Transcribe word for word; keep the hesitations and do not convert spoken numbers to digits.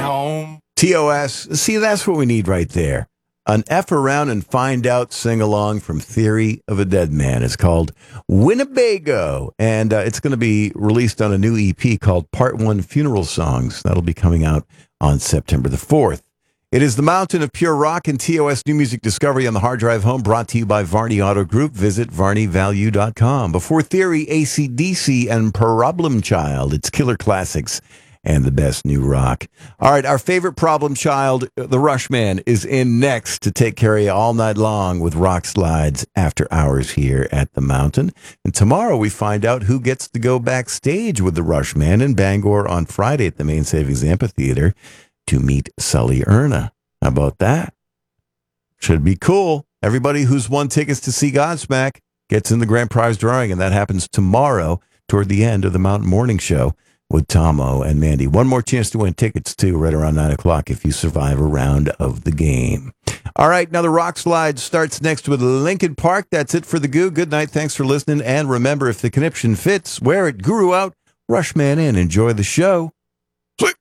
home. T O S. See, that's what we need right there. An F around and find out sing-along from Theory of a Dead Man. It's called Winnebago, and uh, it's going to be released on a new E P called Part One Funeral Songs. That'll be coming out on September the fourth. It is the Mountain of Pure Rock and T O S New Music Discovery on the Hard Drive Home, brought to you by Varney Auto Group. Visit varney value dot com. Before Theory, A C D C, and Problem Child. It's Killer Classics and the best new rock. All right, our favorite Problem Child, the Rushman, is in next to take care of you all night long with Rock Slides After Hours here at the Mountain. And tomorrow we find out who gets to go backstage with the Rushman in Bangor on Friday at the Main Savings Amphitheater to meet Sully Erna. How about that? Should be cool. Everybody who's won tickets to see Godsmack gets in the grand prize drawing, and that happens tomorrow toward the end of the Mountain Morning Show with Tomo and Mandy. One more chance to win tickets, too, right around nine o'clock if you survive a round of the game. All right, now the Rock Slide starts next with Linkin Park. That's it for the Goo. Good night. Thanks for listening. And remember, if the conniption fits, wear it. Guru out. Rushman in. Enjoy the show.